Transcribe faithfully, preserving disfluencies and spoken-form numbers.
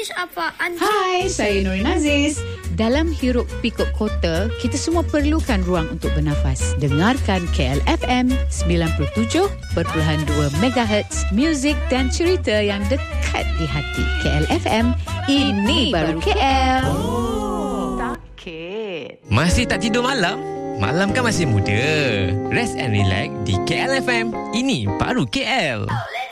Ish apaan? Hai, saya Nurin Aziz. Dalam hiruk pikuk kota, kita semua perlukan ruang untuk bernafas. Dengarkan K L F M sembilan puluh tujuh perpuluhan dua megahertz, muzik dan cerita yang dekat di hati. K L F M, ini baru K L. Oh, sakit. Masih tak tidur malam? Malam kan masih muda. Rest and relax di K L F M. Ini baru K L.